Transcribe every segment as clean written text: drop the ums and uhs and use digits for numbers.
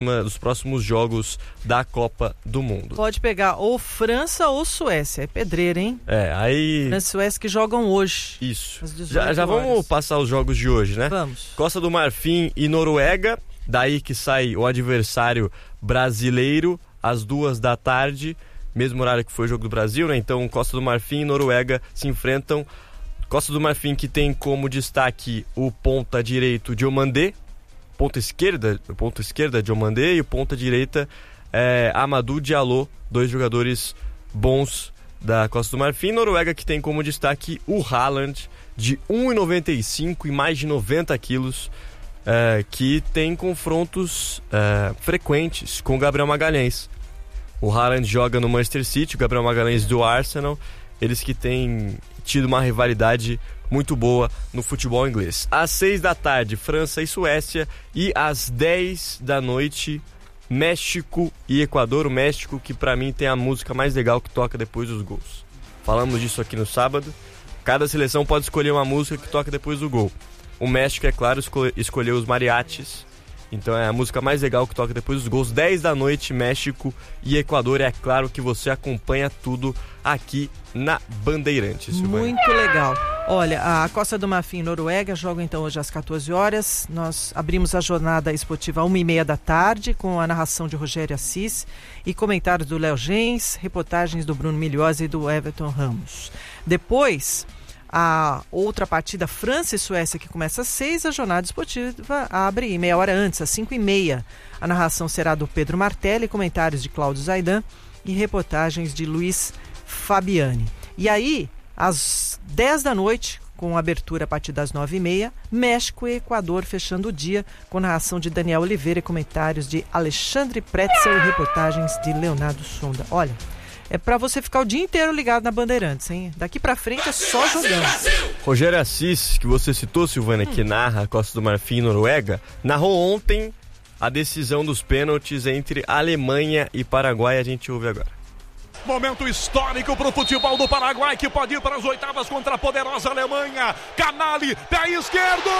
dos próximos jogos da Copa do Mundo. Pode pegar ou França ou Suécia. É pedreira, hein? Aí... França e Suécia que jogam hoje. Isso. Já vamos passar os jogos de hoje, né? Vamos. Costa do Marfim e Noruega. Daí que sai o adversário brasileiro às 2h, mesmo horário que foi o jogo do Brasil, né? Então Costa do Marfim e Noruega se enfrentam. Costa do Marfim que tem como destaque o ponta direito Diomandé, ponta esquerda Diomandé, e o ponta direita Amadou Diallo, 2 jogadores bons da Costa do Marfim. Noruega que tem como destaque o Haaland, de 1,95 e mais de 90 quilos, que tem confrontos frequentes com o Gabriel Magalhães. O Haaland joga no Manchester City, o Gabriel Magalhães do Arsenal, eles que têm tido uma rivalidade muito boa no futebol inglês. Às 6h, França e Suécia, e às 10h, México e Equador. O México que pra mim tem a música mais legal que toca depois dos gols. Falamos disso aqui no sábado. Cada seleção pode escolher uma música que toca depois do gol. O México, é claro, escolheu os mariachis. Então é a música mais legal que toca depois dos gols. 10h, México e Equador. É claro que você acompanha tudo aqui na Bandeirantes. Muito legal. Olha, a Costa do Marfim e Noruega jogam então hoje às 14 horas. Nós abrimos a jornada esportiva às 1h30 com a narração de Rogério Assis e comentários do Léo Gens, reportagens do Bruno Milhosa e do Everton Ramos. Depois, a outra partida, França e Suécia, que começa às 6h, a jornada esportiva abre meia hora antes, às 5h30. A narração será do Pedro Martelli, comentários de Cláudio Zaidan e reportagens de Luiz Fabiani. E aí, às 10h, com abertura a partir das 9h30, México e Equador fechando o dia, com narração de Daniel Oliveira e comentários de Alexandre Pretzel e reportagens de Leonardo Sonda. Olha, é pra você ficar o dia inteiro ligado na Bandeirantes, hein? Daqui pra frente é só jogando. Rogério Assis, que você citou, Silvana, que narra Costa do Marfim e Noruega, narrou ontem a decisão dos pênaltis entre Alemanha e Paraguai. A gente ouve agora. Momento histórico para o futebol do Paraguai, que pode ir para as oitavas contra a poderosa Alemanha. Canali, pé esquerdo.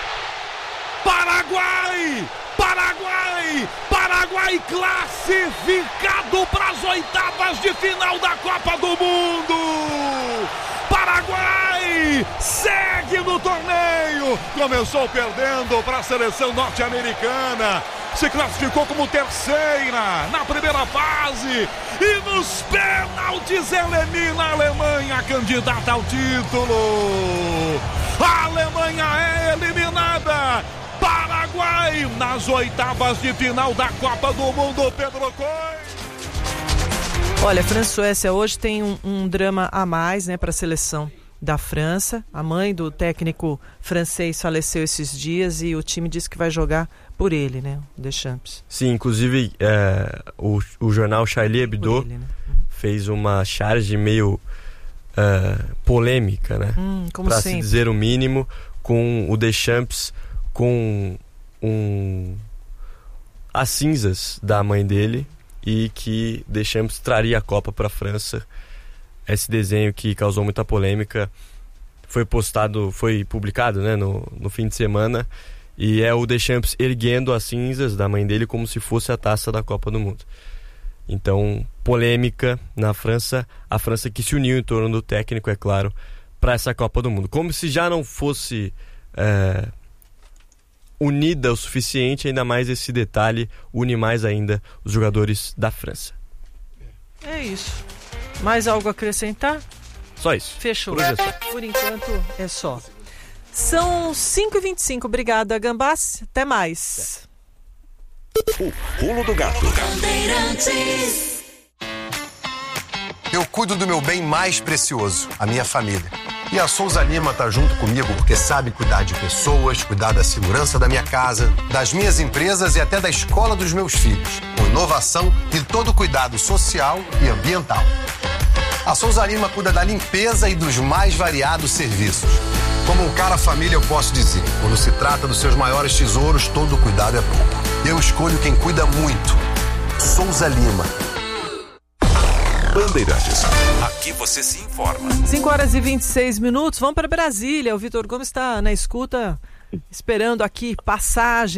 Paraguai! Paraguai! Paraguai classificado para as oitavas de final da Copa do Mundo! Paraguai segue no torneio. Começou perdendo para a seleção norte-americana. Se classificou como terceira na primeira fase. E nos pênaltis elimina a Alemanha, candidata ao título. A Alemanha é eliminada. Paraguai nas oitavas de final da Copa do Mundo, Pedro Coelho. Olha, França e Suécia hoje tem um drama a mais, né, para a seleção da França. A mãe do técnico francês faleceu esses dias e o time disse que vai jogar por ele, né, o Deschamps. Sim, inclusive o jornal Charlie Hebdo fez uma charge meio polêmica, né, para se dizer o mínimo, com o Deschamps com as cinzas da mãe dele, e que Deschamps traria a Copa para a França. Esse desenho que causou muita polêmica foi publicado, né, no fim de semana, e é o Deschamps erguendo as cinzas da mãe dele como se fosse a taça da Copa do Mundo. Então, polêmica na França, a França que se uniu em torno do técnico, é claro, para essa Copa do Mundo. Como se já não fosse unida o suficiente, ainda mais esse detalhe une mais ainda os jogadores da França. É isso. Mais algo a acrescentar? Só isso. Fechou. Por enquanto é só. São 5h25. Obrigada, Gambás. Até mais. O Pulo do Gato. Eu cuido do meu bem mais precioso, a minha família. E a Souza Lima tá junto comigo porque sabe cuidar de pessoas, cuidar da segurança da minha casa, das minhas empresas e até da escola dos meus filhos, com inovação e todo cuidado social e ambiental. A Souza Lima cuida da limpeza e dos mais variados serviços. Como um cara família, eu posso dizer, quando se trata dos seus maiores tesouros, todo cuidado é pouco. Eu escolho quem cuida muito. Souza Lima. Bandeirantes. Aqui você se informa. 5h26. Vamos para Brasília. O Vitor Gomes está na escuta, esperando aqui passagem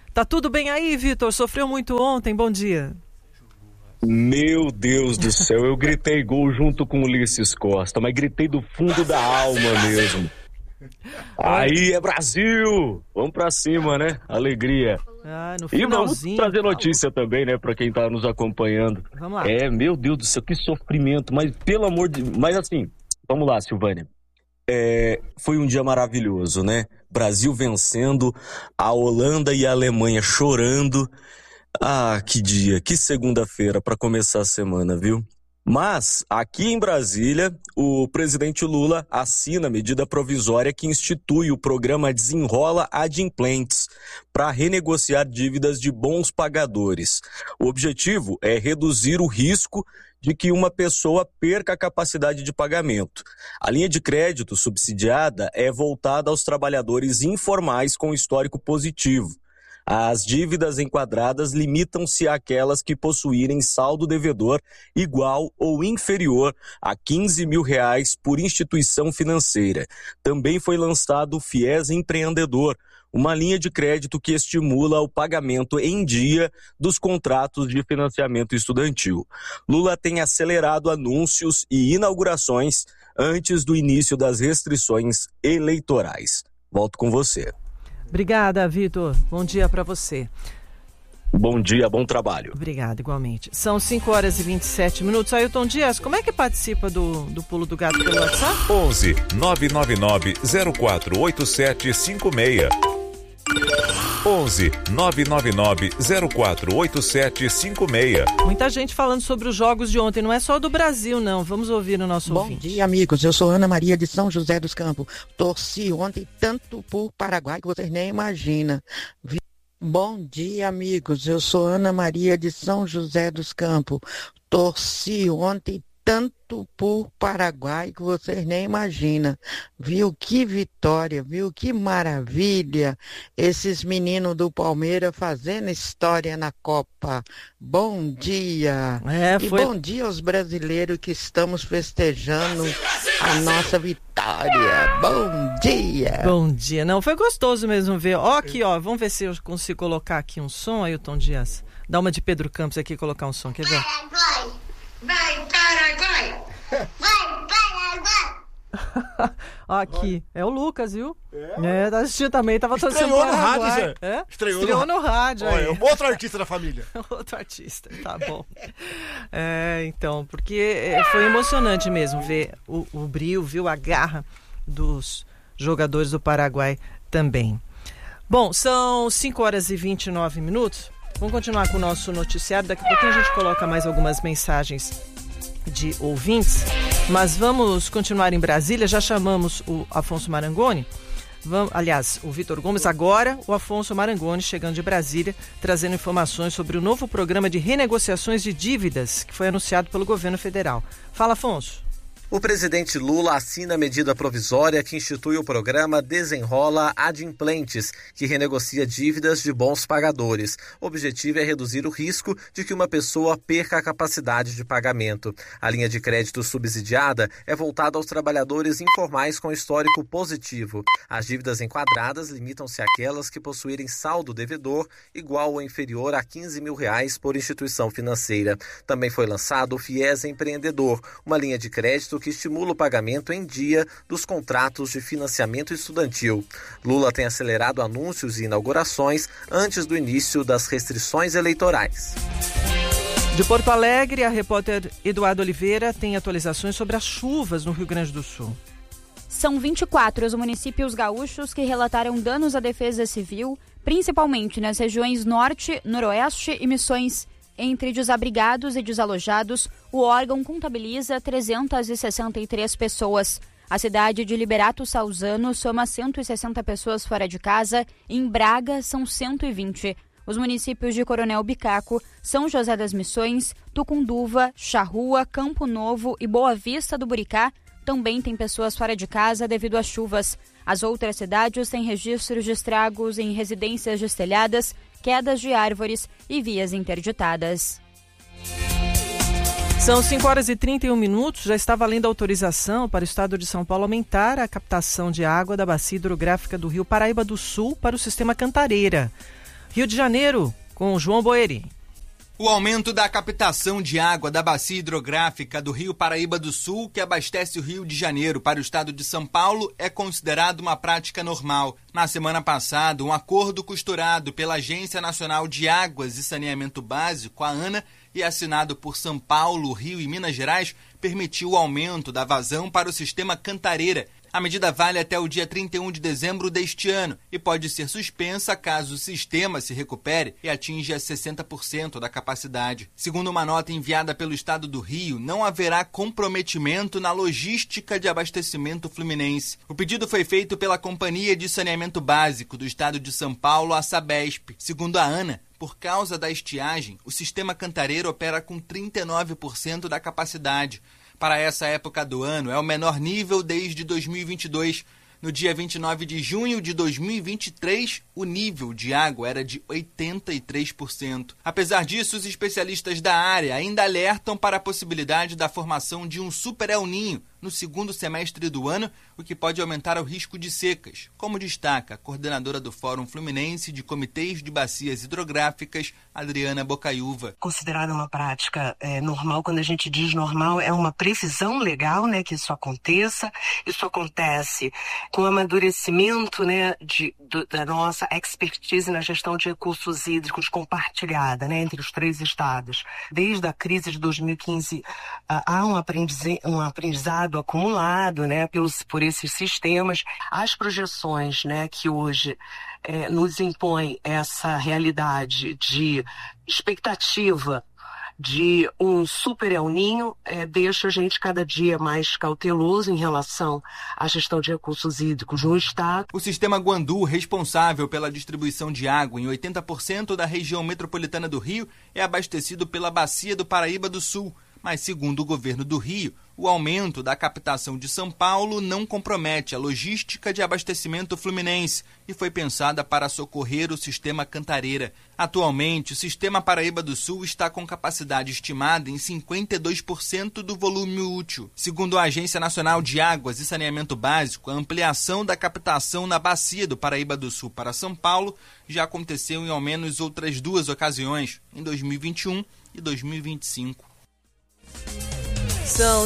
Tá tudo bem aí, Vitor? Sofreu muito ontem? Bom dia. Meu Deus do céu, eu gritei gol junto com o Ulisses Costa, mas gritei do fundo da alma mesmo. Aí é Brasil! Vamos pra cima, né? Alegria. No e vamos trazer notícia também, né, pra quem tá nos acompanhando. Vamos lá. Meu Deus do céu, que sofrimento, mas pelo amor de... Mas assim, vamos lá, Silvânia. Foi um dia maravilhoso, né? Brasil vencendo, a Holanda e a Alemanha chorando. Que dia, que segunda-feira para começar a semana, viu? Mas, aqui em Brasília, o presidente Lula assina a medida provisória que institui o programa Desenrola Adimplentes para renegociar dívidas de bons pagadores. O objetivo é reduzir o risco de que uma pessoa perca a capacidade de pagamento. A linha de crédito subsidiada é voltada aos trabalhadores informais com histórico positivo. As dívidas enquadradas limitam-se àquelas que possuírem saldo devedor igual ou inferior a R$15 mil por instituição financeira. Também foi lançado o FIES Empreendedor, uma linha de crédito que estimula o pagamento em dia dos contratos de financiamento estudantil. Lula tem acelerado anúncios e inaugurações antes do início das restrições eleitorais. Volto com você. Obrigada, Vitor. Bom dia para você. Bom dia, bom trabalho. Obrigada, igualmente. São 5h27. Ailton Dias, como é que participa do Pulo do Gato pelo WhatsApp? 11 999 048756. 11 999 048756. Muita gente falando sobre os jogos de ontem, não é só do Brasil, não. Vamos ouvir o nosso ouvinte. Bom dia, amigos. Eu sou Ana Maria de São José dos Campos. Torci ontem tanto por Paraguai que vocês nem imaginam. Bom dia, amigos. Eu sou Ana Maria de São José dos Campos. Torci ontem tanto por Paraguai que vocês nem imaginam. Viu que vitória, viu que maravilha. Esses meninos do Palmeiras fazendo história na Copa. Bom dia. E bom dia aos brasileiros que estamos festejando a nossa vitória. Bom dia. Bom dia. Não, foi gostoso mesmo ver. Aqui, vamos ver se eu consigo colocar aqui um som, Ailton Dias. Dá uma de Pedro Campos aqui e colocar um som, quer ver? Paraguai! Vai, Paraguai! Vai, Paraguai! Aqui, é o Lucas, viu? Tá assistindo também, tava torcendo Estreou pro no rádio, Paraguai. Zé. Estreou no rádio. Olha, outro artista da família. Outro artista, tá bom. Então, porque foi emocionante mesmo ver o brio, viu, a garra dos jogadores do Paraguai também. Bom, são 5h29. Vamos continuar com o nosso noticiário. Daqui a pouquinho a gente coloca mais algumas mensagens de ouvintes. Mas vamos continuar em Brasília. Já chamamos o Afonso Marangoni. O Vitor Gomes. Agora o Afonso Marangoni chegando de Brasília, trazendo informações sobre o novo programa de renegociações de dívidas que foi anunciado pelo governo federal. Fala, Afonso. O presidente Lula assina a medida provisória que institui o programa Desenrola Adimplentes, que renegocia dívidas de bons pagadores. O objetivo é reduzir o risco de que uma pessoa perca a capacidade de pagamento. A linha de crédito subsidiada é voltada aos trabalhadores informais com histórico positivo. As dívidas enquadradas limitam-se àquelas que possuírem saldo devedor igual ou inferior a R$15 mil por instituição financeira. Também foi lançado o FIES Empreendedor, uma linha de crédito que estimula o pagamento em dia dos contratos de financiamento estudantil. Lula tem acelerado anúncios e inaugurações antes do início das restrições eleitorais. De Porto Alegre, a repórter Eduardo Oliveira tem atualizações sobre as chuvas no Rio Grande do Sul. São 24 os municípios gaúchos que relataram danos à defesa civil, principalmente nas regiões Norte, Noroeste e Missões. Entre desabrigados e desalojados, o órgão contabiliza 363 pessoas. A cidade de Liberato Salzano soma 160 pessoas fora de casa e em Braga são 120. Os municípios de Coronel Bicaco, São José das Missões, Tucunduva, Charrua, Campo Novo e Boa Vista do Buricá também têm pessoas fora de casa devido às chuvas. As outras cidades têm registros de estragos em residências destelhadas, quedas de árvores e vias interditadas. São 5h31, já está valendo autorização para o Estado de São Paulo aumentar a captação de água da bacia hidrográfica do Rio Paraíba do Sul para o sistema Cantareira. Rio de Janeiro, com o João Boeri. O aumento da captação de água da bacia hidrográfica do Rio Paraíba do Sul, que abastece o Rio de Janeiro para o estado de São Paulo, é considerado uma prática normal. Na semana passada, um acordo costurado pela Agência Nacional de Águas e Saneamento Básico, a ANA, e assinado por São Paulo, Rio e Minas Gerais, permitiu o aumento da vazão para o sistema Cantareira. A medida vale até o dia 31 de dezembro deste ano e pode ser suspensa caso o sistema se recupere e atinja 60% da capacidade. Segundo uma nota enviada pelo Estado do Rio, não haverá comprometimento na logística de abastecimento fluminense. O pedido foi feito pela Companhia de Saneamento Básico do Estado de São Paulo, a Sabesp. Segundo a ANA, por causa da estiagem, o sistema Cantareira opera com 39% da capacidade. Para essa época do ano, é o menor nível desde 2022. No dia 29 de junho de 2023, o nível de água era de 83%. Apesar disso, os especialistas da área ainda alertam para a possibilidade da formação de um super El Niño no segundo semestre do ano, o que pode aumentar o risco de secas, como destaca a coordenadora do Fórum Fluminense de Comitês de Bacias Hidrográficas, Adriana Bocaiúva. Considerada uma prática normal, quando a gente diz normal, é uma previsão legal, né, que isso aconteça. Isso acontece com o amadurecimento, né, da nossa expertise na gestão de recursos hídricos compartilhada, né, entre os 3 estados. Desde a crise de 2015, há um aprendizado acumulado, né, por esses sistemas. As projeções, né, que hoje nos impõem essa realidade de expectativa de um super El Niño, deixa a gente cada dia mais cauteloso em relação à gestão de recursos hídricos no estado. O sistema Guandu, responsável pela distribuição de água em 80% da região metropolitana do Rio, é abastecido pela Bacia do Paraíba do Sul. Mas, segundo o governo do Rio, o aumento da captação de São Paulo não compromete a logística de abastecimento fluminense e foi pensada para socorrer o sistema Cantareira. Atualmente, o sistema Paraíba do Sul está com capacidade estimada em 52% do volume útil. Segundo a Agência Nacional de Águas e Saneamento Básico, a ampliação da captação na bacia do Paraíba do Sul para São Paulo já aconteceu em ao menos outras 2 ocasiões, em 2021 e 2025. São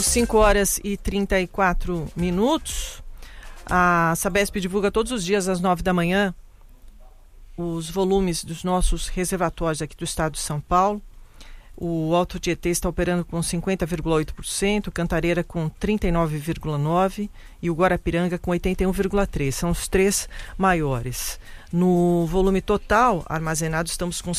5h34. A Sabesp divulga todos os dias às 9 da manhã os volumes dos nossos reservatórios aqui do estado de São Paulo. O Alto Tietê está operando com 50,8%, Cantareira com 39,9% e o Guarapiranga com 81,3%. São os 3 maiores. No volume total armazenado estamos com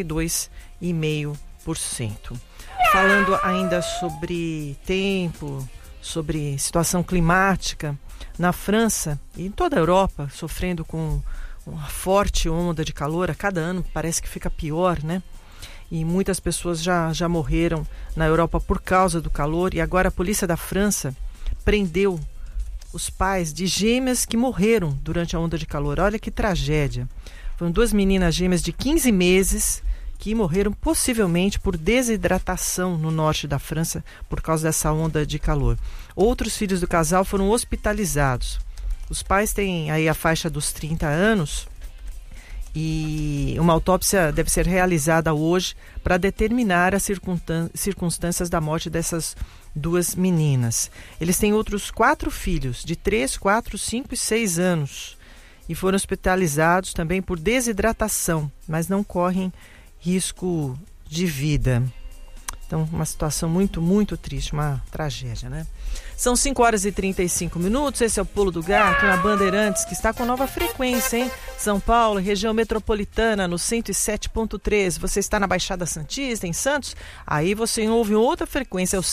52,5%. Falando ainda sobre tempo, sobre situação climática, na França e em toda a Europa, sofrendo com uma forte onda de calor, a cada ano parece que fica pior, né? E muitas pessoas já morreram na Europa por causa do calor, e agora a polícia da França prendeu os pais de gêmeas que morreram durante a onda de calor. Olha que tragédia. Foram 2 meninas gêmeas de 15 meses que morreram possivelmente por desidratação no norte da França por causa dessa onda de calor. Outros filhos do casal foram hospitalizados. Os pais têm aí a faixa dos 30 anos e uma autópsia deve ser realizada hoje para determinar as circunstâncias da morte dessas 2 meninas. Eles têm outros 4 filhos de 3, 4, 5 e 6 anos e foram hospitalizados também por desidratação, mas não correm risco de vida. Então, uma situação muito, muito triste, uma tragédia, né? São 5h35. Esse é o Pulo do Gato na Bandeirantes, que está com nova frequência, hein? São Paulo, região metropolitana, no 107.3. Você está na Baixada Santista, em Santos? Aí você ouve outra frequência, é o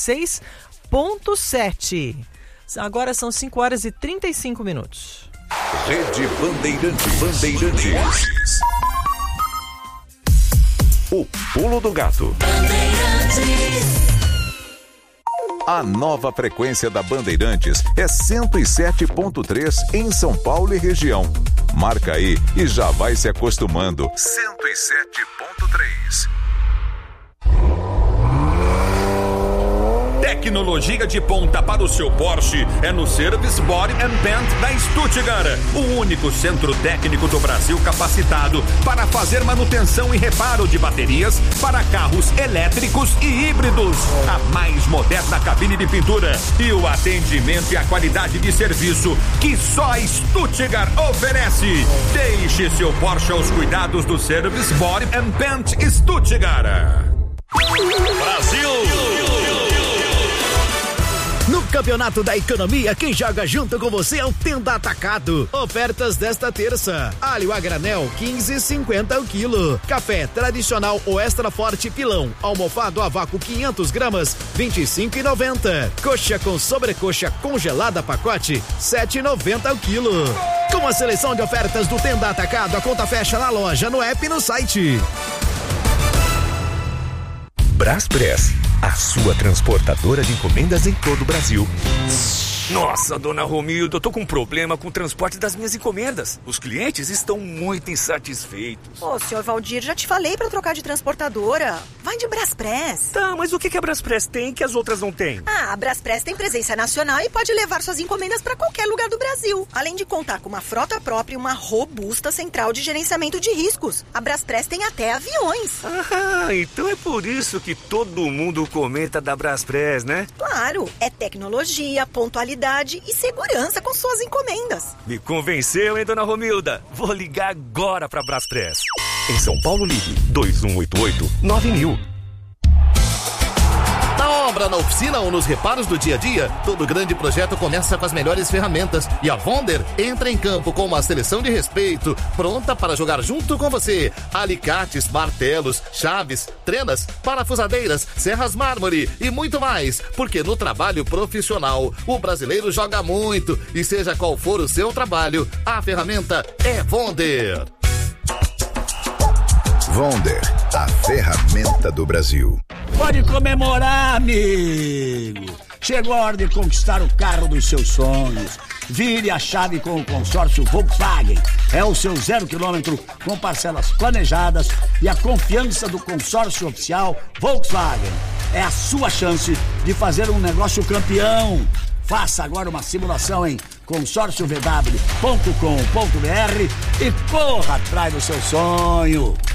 106.7. Agora são 5h35. Rede Bandeirantes. O Pulo do Gato. A nova frequência da Bandeirantes é 107.3 em São Paulo e região. Marca aí e já vai se acostumando. 107.3. Tecnologia de ponta para o seu Porsche é no Service Body & Paint da Stuttgart, o único centro técnico do Brasil capacitado para fazer manutenção e reparo de baterias para carros elétricos e híbridos. A mais moderna cabine de pintura e o atendimento e a qualidade de serviço que só a Stuttgart oferece. Deixe seu Porsche aos cuidados do Service Body & Paint Stuttgart. Brasil! No Campeonato da Economia, quem joga junto com você é o Tenda Atacado. Ofertas desta terça: alho a granel, 15,50 o quilo. Café tradicional ou extra forte pilão, almofado a vácuo 500 gramas, 25,90. Coxa com sobrecoxa congelada pacote, 7,90 o quilo. Com a seleção de ofertas do Tenda Atacado, a conta fecha na loja, no app e no site. Braspress, a sua transportadora de encomendas em todo o Brasil. Nossa, dona Romilda, eu tô com um problema com o transporte das minhas encomendas. Os clientes estão muito insatisfeitos. Ô, senhor Valdir, já te falei pra trocar de transportadora. Vai de Braspress. Tá, mas o que a Braspress tem que as outras não têm? A Braspress tem presença nacional e pode levar suas encomendas pra qualquer lugar do Brasil. Além de contar com uma frota própria e uma robusta central de gerenciamento de riscos. A Braspress tem até aviões. Ah, então é por isso que todo mundo comenta da Braspress, né? Claro, é tecnologia, pontualidade e segurança com suas encomendas. Me convenceu, hein, dona Romilda? Vou ligar agora pra Braspress. Em São Paulo, ligue 2188-9000. Na obra, na oficina ou nos reparos do dia a dia, todo grande projeto começa com as melhores ferramentas. E a Wonder entra em campo com uma seleção de respeito, pronta para jogar junto com você. Alicates, martelos, chaves, trenas, parafusadeiras, serras mármore e muito mais. Porque no trabalho profissional, o brasileiro joga muito. E seja qual for o seu trabalho, a ferramenta é Wonder. Wonder, a ferramenta do Brasil. Pode comemorar, amigo! Chegou a hora de conquistar o carro dos seus sonhos. Vire a chave com o consórcio Volkswagen. É o seu 0 km com parcelas planejadas e a confiança do consórcio oficial Volkswagen. É a sua chance de fazer um negócio campeão. Faça agora uma simulação em consórciovw.com.br e corra atrás do seu sonho.